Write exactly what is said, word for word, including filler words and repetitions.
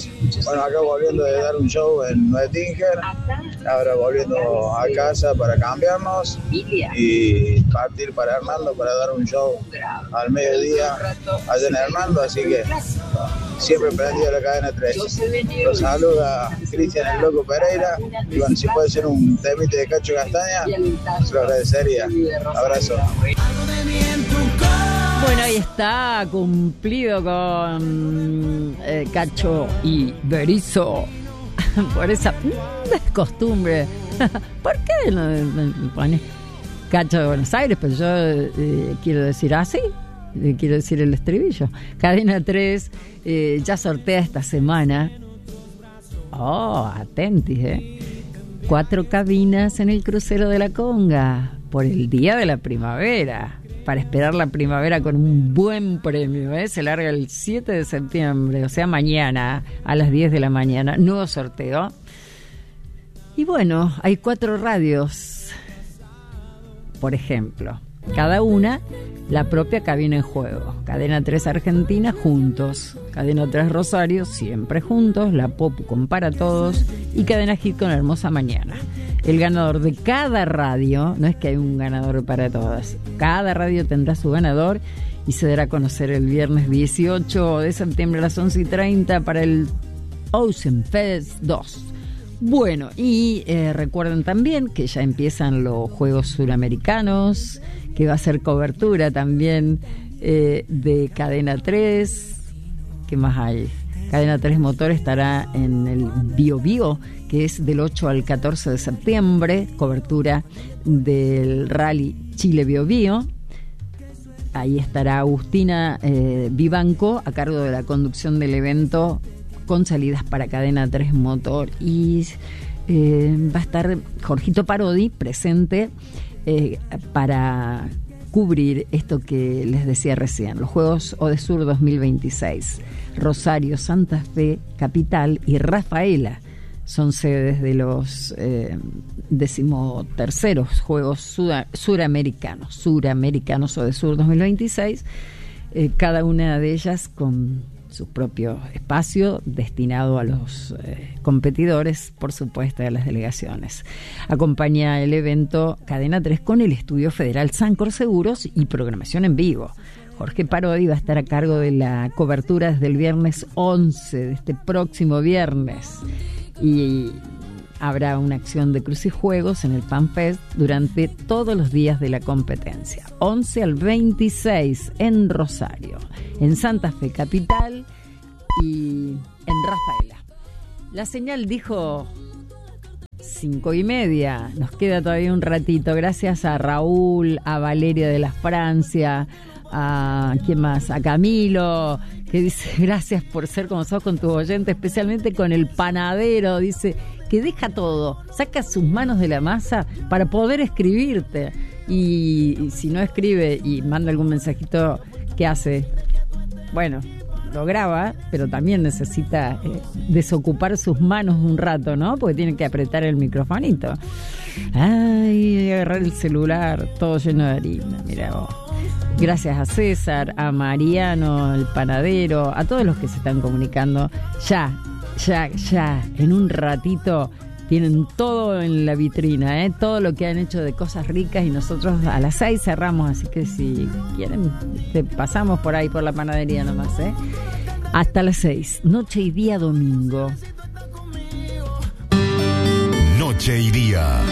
Bueno, acá volviendo de dar un show en Nueve Tinger, ahora volviendo a casa para cambiarnos y partir para Hernando para dar un show al mediodía allá en Hernando, así que siempre prendido la cadena tres. Los saluda Cristian el Loco Pereira y bueno, si puede ser un temite de Cacho Castaña, se lo agradecería. Abrazo. Bueno, ahí está, cumplido con eh, Cacho y Berizo por esa mm, costumbre. ¿Por qué no me pone Cacho de Buenos Aires? Pero yo eh, quiero decir así, eh, quiero decir el estribillo. Cadena tres eh, ya sortea esta semana. Oh, atentis, ¿eh? Cuatro cabinas en el crucero de la Conga por el Día de la Primavera. Para esperar la primavera con un buen premio, ¿eh? Se larga el siete de septiembre, o sea, mañana a las diez de la mañana, nuevo sorteo. Y bueno, hay cuatro radios, por ejemplo, cada una la propia cabina en juego. Cadena tres Argentina, juntos. Cadena tres Rosario, siempre juntos. La Pop con Para Todos. Y Cadena Hit con Hermosa Mañana. El ganador de cada radio, no es que hay un ganador para todas, cada radio tendrá su ganador y se dará a conocer el viernes dieciocho de septiembre a las once y treinta para el Ocean Fest dos. Bueno, y eh, recuerden también que ya empiezan los Juegos Suramericanos, que va a ser cobertura también eh, de Cadena tres. ¿Qué más hay? Cadena tres Motor estará en el Bio Bio, que es del ocho al catorce de septiembre, cobertura del Rally Chile Bio Bio. Ahí estará Agustina eh, Vivanco a cargo de la conducción del evento con salidas para Cadena tres Motor. Y eh, va a estar Jorgito Parodi presente eh, para cubrir esto que les decía recién, los Juegos Odesur dos mil veintiséis. Rosario, Santa Fe, Capital y Rafaela son sedes de los eh, decimoterceros Juegos Suda- Suramericanos, Suramericanos Odesur dos mil veintiséis, eh, cada una de ellas con su propio espacio destinado a los eh, competidores, por supuesto, a las delegaciones. Acompaña el evento Cadena tres con el Estudio Federal Sancor Seguros y programación en vivo. Jorge Parodi va a estar a cargo de la cobertura desde el viernes once, de este próximo viernes. Y habrá una acción de crucijuegos en el FanFest durante todos los días de la competencia. once al veintiséis en Rosario, en Santa Fe Capital y en Rafaela. La señal dijo cinco y media. Nos queda todavía un ratito. Gracias a Raúl, a Valeria de la Francia, a ¿quién más? A Camilo, que dice gracias por ser como sos con tus oyentes, especialmente con el panadero, dice que deja todo, saca sus manos de la masa para poder escribirte y, y si no escribe y manda algún mensajito, ¿qué hace? Bueno, lo graba, pero también necesita eh, desocupar sus manos un rato, ¿no? Porque tiene que apretar el microfonito. Ay, agarrar el celular todo lleno de harina, mira vos. Gracias a César, a Mariano, el panadero, a todos los que se están comunicando. Ya, ya, ya, en un ratito tienen todo en la vitrina, ¿eh? Todo lo que han hecho de cosas ricas y nosotros a las seis cerramos, así que si quieren, te pasamos por ahí por la panadería nomás, ¿eh? Hasta las seis, noche y día domingo. Noche y día.